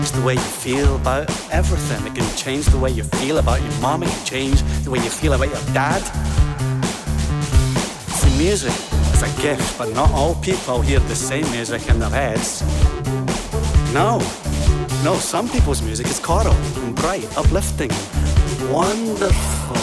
It's the way you feel about everything. It can change the way you feel about your mom. It can change the way you feel about your dad. See, music is a gift, but not all people hear the same music in their heads. No, some people's music is choral and bright, uplifting, wonderful.